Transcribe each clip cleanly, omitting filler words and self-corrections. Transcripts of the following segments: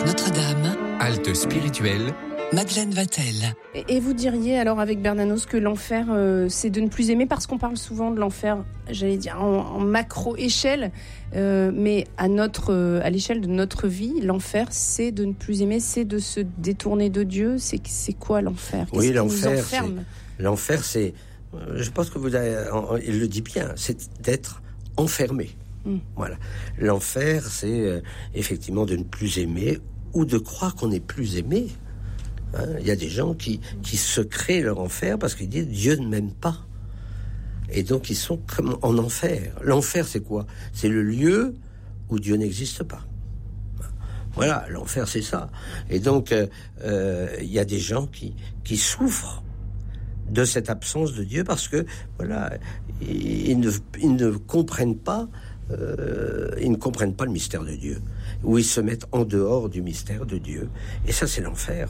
Basilique Notre-Dame, Halte spirituelle, Madeleine Vatel. Et vous diriez alors avec Bernanos que l'enfer c'est de ne plus aimer, parce qu'on parle souvent de l'enfer, j'allais dire en macro-échelle, mais à l'échelle de notre vie, l'enfer c'est de ne plus aimer, c'est de se détourner de Dieu. C'est quoi l'enfer? Oui, Qu'est-ce qui nous enferme? L'enfer c'est, je pense que il le dit bien, c'est d'être enfermé. Voilà. L'enfer c'est effectivement de ne plus aimer ou de croire qu'on n'est plus aimé. Il y a des gens qui se créent leur enfer parce qu'ils disent Dieu ne m'aime pas. Et donc ils sont comme en enfer. L'enfer c'est quoi? C'est le lieu où Dieu n'existe pas. Voilà, l'enfer c'est ça. Et donc il y a des gens qui souffrent de cette absence de Dieu parce que voilà, ils ne comprennent pas le mystère de Dieu, où ils se mettent en dehors du mystère de Dieu. Et ça c'est l'enfer.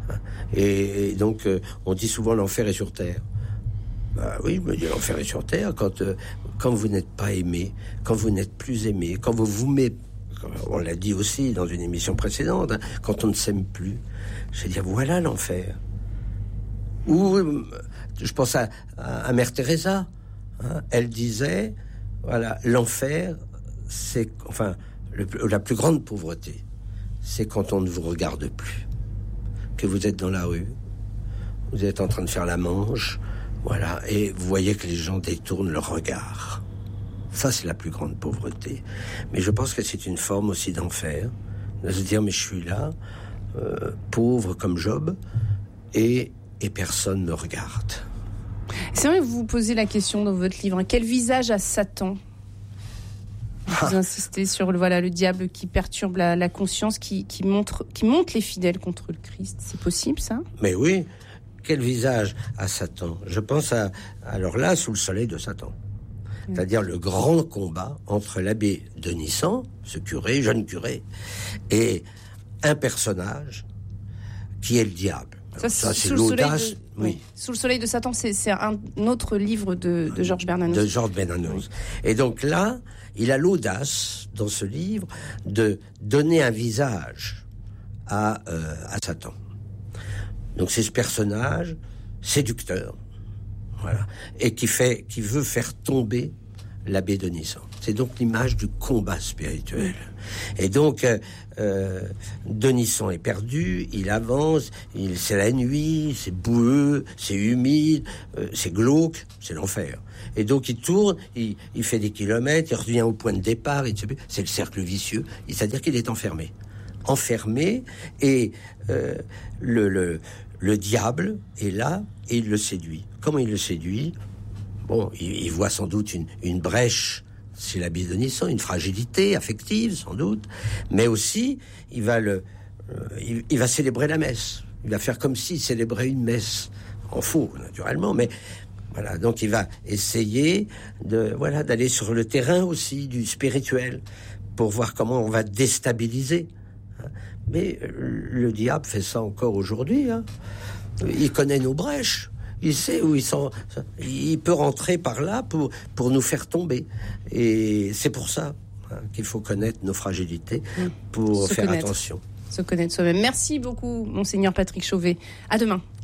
Et donc on dit souvent l'enfer est sur terre. Bah oui, je me dis l'enfer est sur terre quand vous n'êtes pas aimé, quand vous n'êtes plus aimé, quand vous mettez, on l'a dit aussi dans une émission précédente, quand on ne s'aime plus. Je veux dire, voilà l'enfer. Ou je pense à Mère Teresa. Elle disait, voilà, l'enfer, c'est la plus grande pauvreté, c'est quand on ne vous regarde plus. Que vous êtes dans la rue, vous êtes en train de faire la manche, voilà, et vous voyez que les gens détournent leur regard. Ça, c'est la plus grande pauvreté. Mais je pense que c'est une forme aussi d'enfer, de se dire, mais je suis là, pauvre comme Job, et personne me regarde. C'est vrai que vous vous posez la question dans votre livre, quel visage a Satan? Vous insistez sur le diable qui perturbe la conscience, qui monte les fidèles contre le Christ. C'est possible, ça? Mais oui. Quel visage a Satan? Je pense alors là, sous le soleil de Satan. C'est-à-dire le grand combat entre l'abbé de Nissan, ce curé, jeune curé, et un personnage qui est le diable. Ça c'est l'audace. Oui. Sous le soleil de Satan, c'est un autre livre de Georges Bernanos. De Georges Bernanos. Et donc là, il a l'audace, dans ce livre, de donner un visage à Satan. Donc c'est ce personnage séducteur, voilà, et qui veut faire tomber l'abbé de Nissan. C'est donc l'image du combat spirituel. Et donc Denisson est perdu, il avance, c'est la nuit, c'est boueux, c'est humide, c'est glauque, c'est l'enfer. Et donc il tourne, il fait des kilomètres, il revient au point de départ, c'est le cercle vicieux, c'est-à-dire qu'il est enfermé, et le diable est là et il le séduit. Comment il le séduit? Bon, il voit sans doute une brèche chez l'abbé de Nissan, une fragilité affective sans doute, mais aussi il va célébrer la messe. Il va faire comme s'il célébrait une messe, en faux naturellement, mais voilà. Donc il va essayer d'aller sur le terrain aussi du spirituel pour voir comment on va déstabiliser. Mais le diable fait ça encore aujourd'hui. Il connaît nos brèches. Il sait où il peut rentrer par là pour nous faire tomber. Et c'est pour ça qu'il faut connaître nos fragilités pour faire attention. Se connaître soi-même. Merci beaucoup, Monseigneur Patrick Chauvet. À demain.